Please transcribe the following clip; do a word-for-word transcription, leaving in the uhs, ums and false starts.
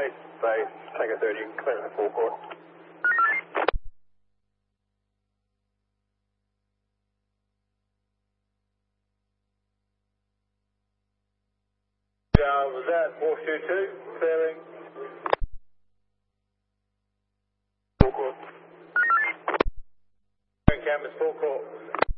base, base, Tango thirty, clear the forecourt. Uh, was that Horseshoe two, clearing? Forecourt. Cameras, forecourt.